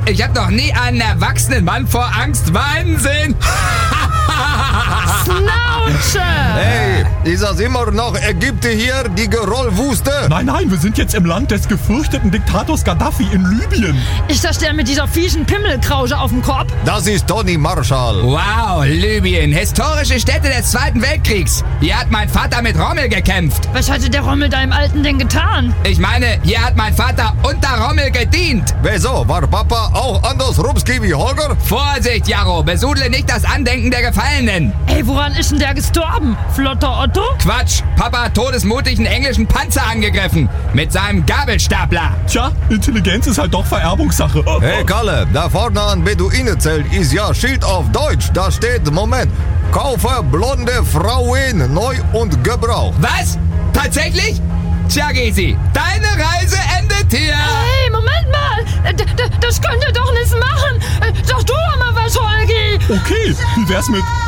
Ich habe noch nie einen erwachsenen Mann vor Angst weinen sehen. Schnauze! Hey, ist das immer noch Ägypten hier, die Geröllwüste? Nein, wir sind jetzt im Land des gefürchteten Diktators Gaddafi in Libyen. Ist das der mit dieser fiesen Pimmelkrause auf dem Kopf? Das ist Tony Marshall. Wow, Libyen, historische Stätte des Zweiten Weltkriegs. Hier hat mein Vater mit Rommel gekämpft. Was hatte der Rommel deinem Alten denn getan? Ich meine, hier hat mein Vater unter Rommel gedient. Wieso, war Papa auch anders Rupski wie Holger? Vorsicht, Jarro, besudle nicht das Andenken der Gefallenen. Ey, woran ist denn der gestorben? Flotter Otto? Quatsch, Papa hat todesmutig einen englischen Panzer angegriffen. Mit seinem Gabelstapler. Tja, Intelligenz ist halt doch Vererbungssache. Hey Kalle, da vorne an Beduinenzelt ist ja Schild auf Deutsch. Da steht, Moment, kaufe blonde Frauen neu und gebraucht. Was? Tatsächlich? Tja, Gysi, deine Reise endet hier. Hey, Moment mal! Das könnt ihr doch nicht machen! Sag du doch mal was, Holgi! Okay, wie wär's mit